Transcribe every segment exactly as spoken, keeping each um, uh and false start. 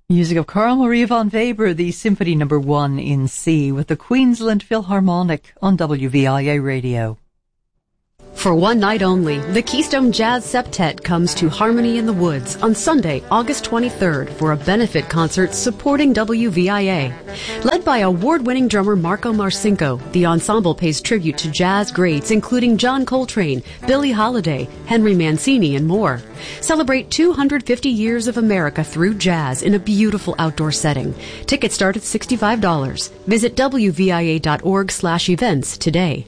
Music of Carl Marie von Weber, the Symphony Number One in C, with the Queensland Philharmonic on W V I A Radio. For one night only, the Keystone Jazz Septet comes to Harmony in the Woods on Sunday, August twenty-third for a benefit concert supporting W V I A. Led by award-winning drummer Marco Marcinko, the ensemble pays tribute to jazz greats including John Coltrane, Billie Holiday, Henry Mancini, and more. Celebrate two hundred fifty years of America through jazz in a beautiful outdoor setting. Tickets start at sixty-five dollars. Visit W V I A dot org slash events today.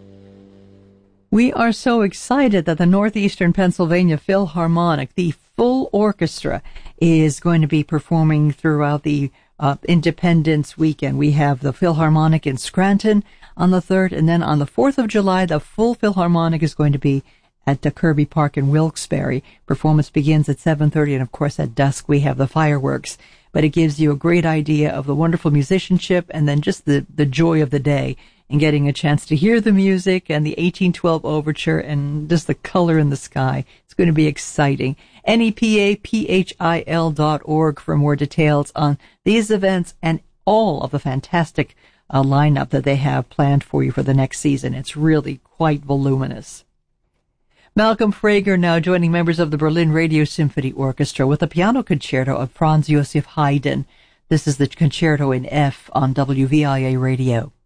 We are so excited that the Northeastern Pennsylvania Philharmonic, the full orchestra, is going to be performing throughout the uh, Independence weekend. We have the Philharmonic in Scranton on the third, and then on the fourth of July, the full Philharmonic is going to be at the Kirby Park in Wilkes-Barre. Performance begins at seven thirty, and of course at dusk we have the fireworks. But it gives you a great idea of the wonderful musicianship and then just the, the joy of the day and getting a chance to hear the music and the eighteen twelve overture and just the color in the sky. It's going to be exciting. N E P A P H I L dot org for more details on these events and all of the fantastic uh, lineup that they have planned for you for the next season. It's really quite voluminous. Malcolm Frager now joining members of the Berlin Radio Symphony Orchestra with a piano concerto of Franz Josef Haydn. This is the concerto in F on W V I A Radio.